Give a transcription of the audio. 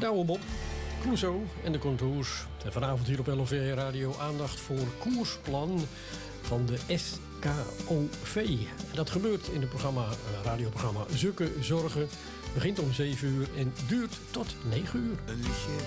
Douwe Bob, Clouseau en de Contours. En vanavond hier op LOV Radio aandacht voor koersplan van de SKOV. En dat gebeurt in het radioprogramma Zukke Zorgen. Begint om 7 uur en duurt tot 9 uur. Een liedje